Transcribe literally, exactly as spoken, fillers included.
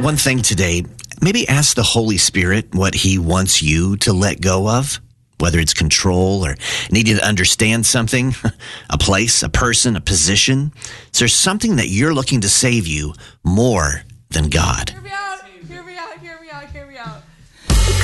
one thing today, maybe ask the Holy Spirit what he wants you to let go of, whether it's control or needing to understand something, a place, a person, a position. Is there something that you're looking to save you more than God?